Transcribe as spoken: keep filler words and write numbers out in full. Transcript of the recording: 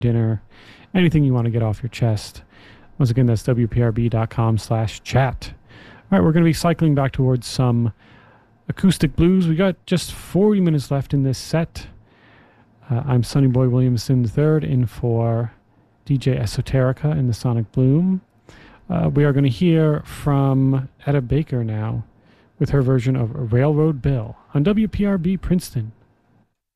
dinner, anything you want to get off your chest. Once again, that's W P R B dot com slash chat. All right, we're going to be cycling back towards some acoustic blues. We got just forty minutes left in this set. Uh, I'm Sonny Boy Williamson the third, in for D J Esoterica in the Sonic Bloom. Uh, we are going to hear from Etta Baker now with her version of Railroad Bill on W P R B Princeton.